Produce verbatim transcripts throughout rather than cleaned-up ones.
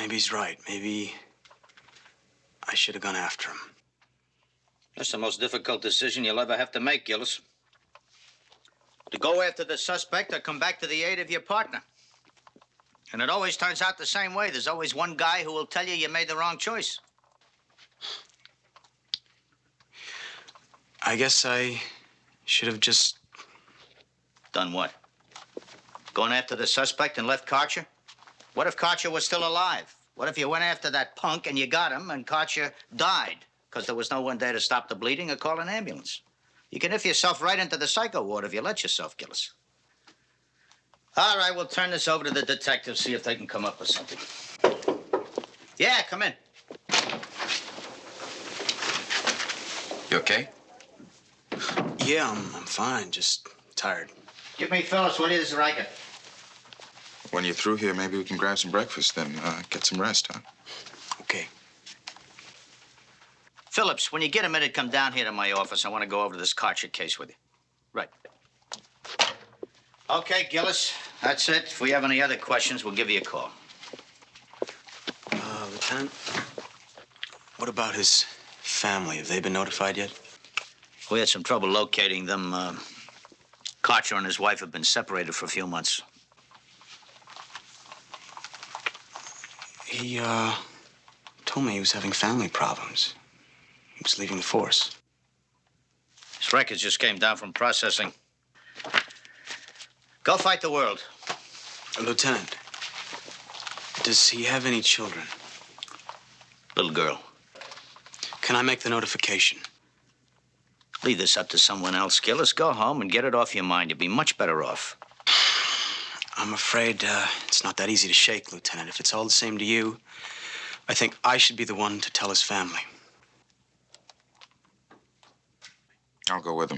maybe he's right. Maybe I should have gone after him. That's the most difficult decision you'll ever have to make, Gillis. To go after the suspect or come back to the aid of your partner. And it always turns out the same way. There's always one guy who will tell you you made the wrong choice. I guess I should have just... Done what? Gone after the suspect and left Karcher? What if Karcher was still alive? What if you went after that punk and you got him and Karcher died because there was no one there to stop the bleeding or call an ambulance? You can if yourself right into the psycho ward if you let yourself, Gillis. All right, we'll turn this over to the detectives, see if they can come up with something. Yeah, come in. You okay? Yeah, I'm, I'm fine. Just tired. Give me Phyllis, will you? This is Riker. When you're through here, maybe we can grab some breakfast, then uh, get some rest, huh? Okay. Phillips, when you get a minute, come down here to my office. I want to go over this Karcher case with you. Right. Okay, Gillis, that's it. If we have any other questions, we'll give you a call. Uh, Lieutenant, what about his family? Have they been notified yet? We had some trouble locating them. Uh, Karcher and his wife have been separated for a few months. He, uh, told me he was having family problems. He was leaving the force. His records just came down from processing. Go fight the world. Lieutenant, does he have any children? Little girl. Can I make the notification? Leave this up to someone else, Gillis. Go home and get it off your mind. You'll be much better off. I'm afraid uh, it's not that easy to shake, Lieutenant. If it's all the same to you, I think I should be the one to tell his family. I'll go with him.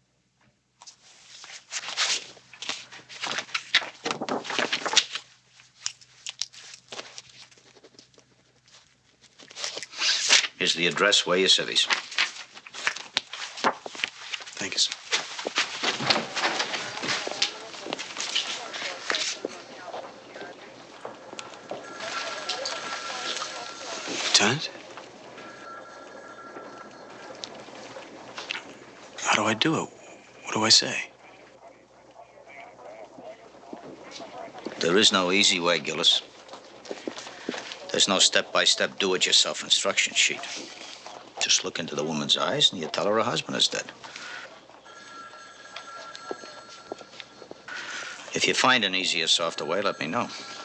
Here's the address. Weigh your civvies. Thank you, sir. Lieutenant? How do I do it? What do I say? There is no easy way, Gillis. There's no step-by-step do-it-yourself instruction sheet. Just look into the woman's eyes and you tell her her husband is dead. If you find an easier, softer way, let me know.